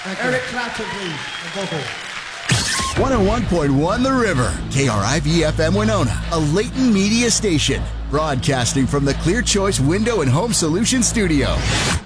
Eric Clapton, please. And vocal. 101.1 The River, KRIV-FM Winona, a Leighton Media station, broadcasting from the Clear Choice Window and Home Solutions Studio.